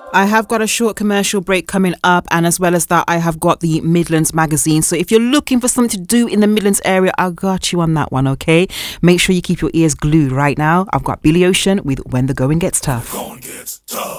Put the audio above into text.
I have got a short commercial break coming up, and as well as that, I have got the Midlands magazine. So if you're looking for something to do in the Midlands area, I got you on that one, okay? Make sure you keep your ears glued right now. I've got Billy Ocean with When the Going Gets Tough.